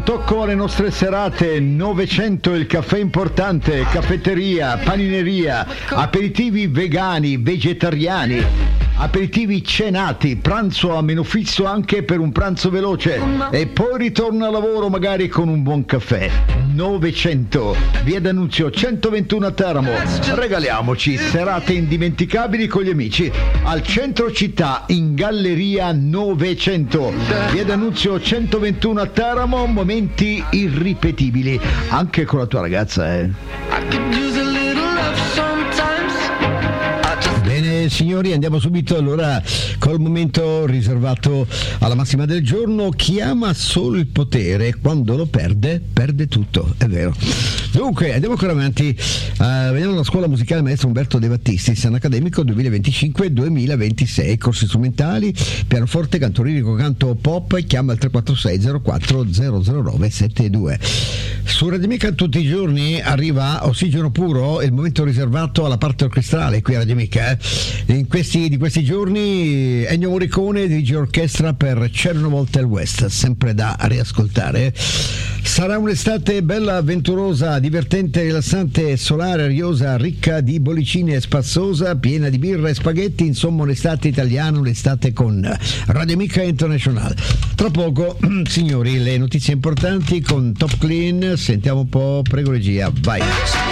tocco alle nostre serate. 900 il caffè importante, caffetteria, panineria, aperitivi vegani, vegetariani, aperitivi cenati, pranzo a meno fisso anche per un pranzo veloce e poi ritorno al lavoro magari con un buon caffè. 900 via D'Annunzio 121 a Teramo. Regaliamoci serate indimenticabili con gli amici al centro città in Galleria 900 via D'Annunzio 121 a Teramo. Momenti irripetibili anche con la tua ragazza, Bene signori, andiamo subito allora col momento riservato alla massima del giorno. Chi ama solo il potere, quando lo perde, perde tutto, è vero. Dunque, andiamo ancora avanti. Vediamo la scuola musicale Maestro Umberto De Battisti, anno accademico 2025-2026, corsi strumentali, pianoforte, canto lirico, canto pop. Chiama il 346 04 009 72. Su Radio Amica tutti i giorni arriva Ossigeno Puro, il momento riservato alla parte orchestrale qui a Radio Amica. Di questi giorni Ennio Morricone dirige orchestra per C'era una volta il West, sempre da riascoltare. Sarà un'estate bella, avventurosa, divertente, rilassante, solare, ariosa, ricca di bollicine e spazzosa, piena di birra e spaghetti, insomma un'estate italiana, un'estate con Radio Amica International. Tra poco, signori, le notizie importanti con Top Clean. Sentiamo un po', prego regia, vai.